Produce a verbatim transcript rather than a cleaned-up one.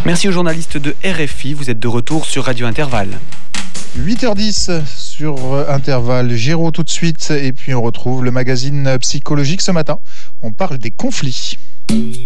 Merci aux journalistes de R F I, vous êtes de retour sur Radio Intervalle. huit heures dix sur Intervalle, Géraud tout de suite, et puis on retrouve le magazine psychologique ce matin. On parle des conflits.